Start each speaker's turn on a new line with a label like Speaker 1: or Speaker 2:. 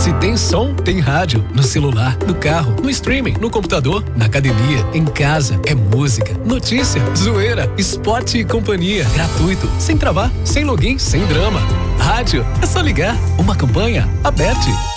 Speaker 1: Se tem som, tem rádio. No celular, no carro, no streaming, no computador, na academia, em casa. É música, notícia, zoeira, esporte e companhia. Gratuito, sem travar, sem login, sem drama. Rádio, é só ligar. Uma campanha aberta.